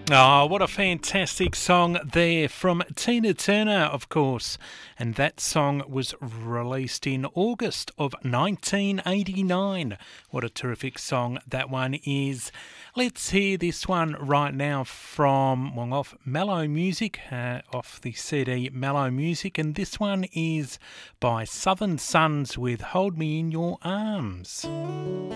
Oh, what a fantastic song there from Tina Turner, of course. And that song was released in August of 1989. What a terrific song that one is. Let's hear this one right now from, well, off Mellow Music, off the CD Mellow Music. And this one is by Southern Sons with Hold Me in Your Arms.